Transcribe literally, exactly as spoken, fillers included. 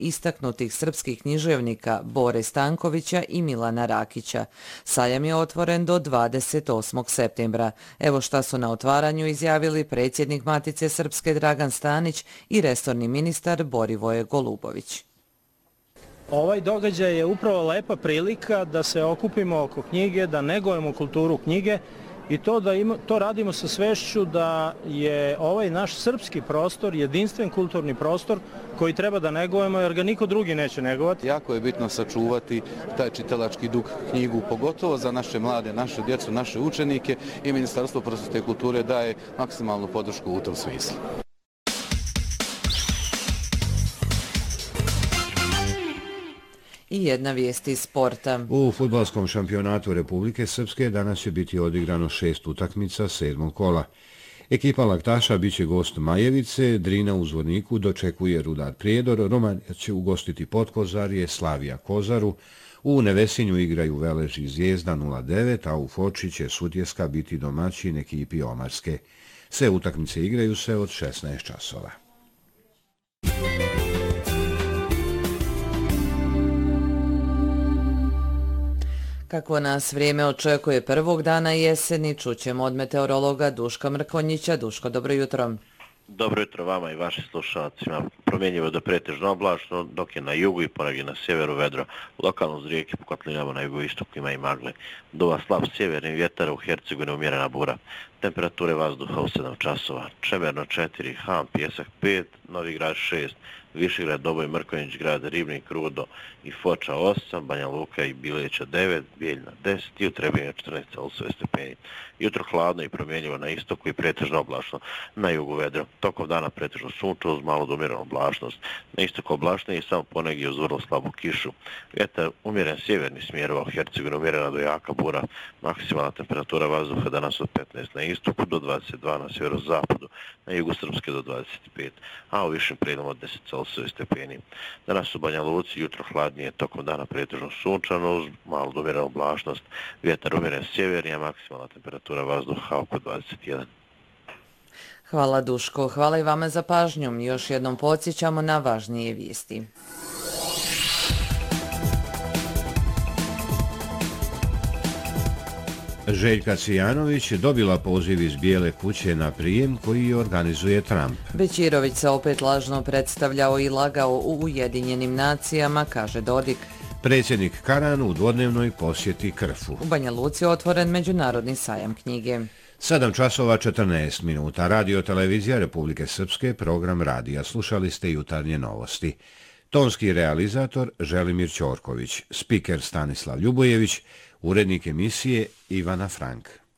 istaknutih srpskih književnika Bore Stankovića i Milana Rakića. Sajam je otvoren do dvadeset osmog septembra. Evo šta su na otvaranju izjavili predsjednik Matice Srpske Dragan Stanić i resorni ministar Borivoje Golubović. Ovaj događaj je upravo lepa prilika da se okupimo oko knjige, da negujemo kulturu knjige i to da ima, to radimo sa svešću da je ovaj naš srpski prostor jedinstven kulturni prostor koji treba da negujemo jer ga niko drugi neće negovati. Jako je bitno sačuvati taj čitalački duh knjigu, pogotovo za naše mlade, naše djecu, naše učenike i Ministarstvo prosvjete i kulture daje maksimalnu podršku u tom smislu. I jedna vijest iz sporta. U fudbalskom šampionatu Republike Srpske danas će biti odigrano šest utakmica sedmog kola. Ekipa Laktaša biće gost Majevice, Drina u Zvorniku dočekuje Rudar Prijedor, Romanija će ugostiti Potkozarje, Slavija Kozaru, u Nevesinju igraju Velež i Zvijezda nula devet, a u Foči će Sutjeska biti domaćin ekipi Omarske. Sve utakmice igraju se od šesnaest časova. Kako nas vrijeme očekuje prvog dana jeseni, čućemo od meteorologa Duška Mrkonjića. Duško, dobro jutro. Dobro jutro vama i vašim slušalcima. Promjenjivo do pretežno oblačno, dok je na jugu i ponegdje na sjeveru vedro. Lokalno uz rijeke po kotlinama na jugoistoku ima i magle. Duva slab sjeverni vjetar, u Hercegovini umjerena bura. Temperature vazduha u sedam časova. Čemerno četiri, Ham, Pjesak pet, Novigrad šest, Višegrad, Doboj, Mrkonjić, grad, Ribnik, Rudo i Foča osam, Banja Luka i Bileća devet, Bijeljna deset i u Trebinju četrnaest Celzijusove stepeni. Jutro hladno i promjenjivo na istoku i pretežno oblačno, na jugu vedro. Tokom dana pretežno sunčevo uz malo do umjerenu oblačnost. Na istoku oblačnije i samo ponegdje uz vrlo slabu kišu. Vjetar umjeren sjeverni smjerova, u Hercegovini umjerena do jaka bura. Maksimalna temperatura vazduha danas od petnaest na istoku do dvadeset dva na sjeverozapadu, na jugu Srpske do dvadeset pet, a u višem predom od deset Celzijusove stepeni. Danas u Banja Luci jutro hladnije, tokom dana pretežno sunčano uz malo do umjerenu oblačnost. Vjetar umjeren sjeverni, a maksimalna temperatura vazduha oko dvadeset jedan. Hvala Duško, hvala i vama za pažnju. Još jednom podsjećamo na važnije vijesti. Željka Cijanović dobila poziv iz Bijele kuće na prijem koji organizuje Trump. Bećirović se opet lažno predstavljao i lagao u Ujedinjenim nacijama, kaže Dodik. Predsjednik Karan u dvodnevnoj posjeti Krfu. U Banja Luci otvoren međunarodni sajam knjige. sedam časova četrnaest minuta. Radio televizija Republike Srpske, program radija. Slušali ste jutarnje novosti. Tonski realizator Želimir Ćorković, spiker Stanislav Ljubojević, urednik emisije Ivana Frank.